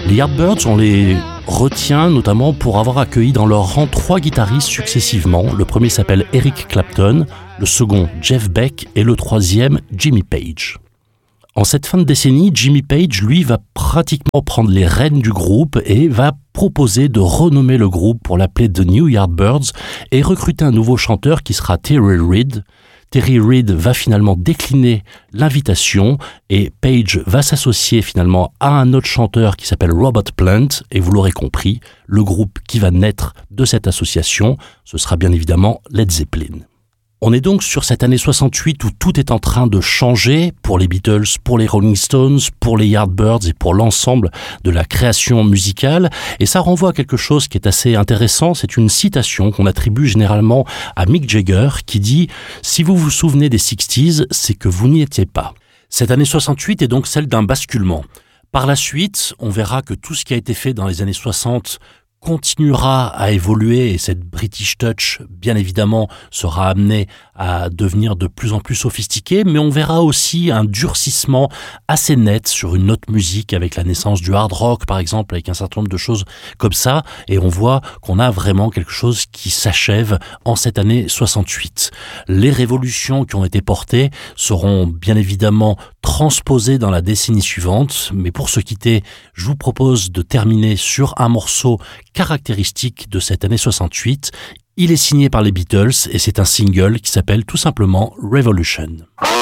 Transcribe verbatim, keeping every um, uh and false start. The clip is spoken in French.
Les Yardbirds, on les retient notamment pour avoir accueilli dans leur rang trois guitaristes successivement. Le premier s'appelle Eric Clapton, le second Jeff Beck et le troisième Jimmy Page. En cette fin de décennie, Jimmy Page, lui, va pratiquement prendre les rênes du groupe et va proposer de renommer le groupe pour l'appeler The New Yardbirds et recruter un nouveau chanteur qui sera Terry Reid. Terry Reid va finalement décliner l'invitation et Page va s'associer finalement à un autre chanteur qui s'appelle Robert Plant et vous l'aurez compris, le groupe qui va naître de cette association, ce sera bien évidemment Led Zeppelin. On est donc sur cette année soixante-huit où tout est en train de changer pour les Beatles, pour les Rolling Stones, pour les Yardbirds et pour l'ensemble de la création musicale. Et ça renvoie à quelque chose qui est assez intéressant. C'est une citation qu'on attribue généralement à Mick Jagger qui dit « Si vous vous souvenez des sixties, c'est que vous n'y étiez pas ». Cette année soixante-huit est donc celle d'un basculement. Par la suite, on verra que tout ce qui a été fait dans les années soixante continuera à évoluer et cette British Touch, bien évidemment, sera amenée à devenir de plus en plus sophistiquée, mais on verra aussi un durcissement assez net sur une autre musique avec la naissance du hard rock, par exemple, avec un certain nombre de choses comme ça, et on voit qu'on a vraiment quelque chose qui s'achève en cette année soixante-huit. Les révolutions qui ont été portées seront bien évidemment transposées dans la décennie suivante, mais pour se quitter, je vous propose de terminer sur un morceau caractéristique de cette année soixante-huit. Il est signé par les Beatles et c'est un single qui s'appelle tout simplement Revolution.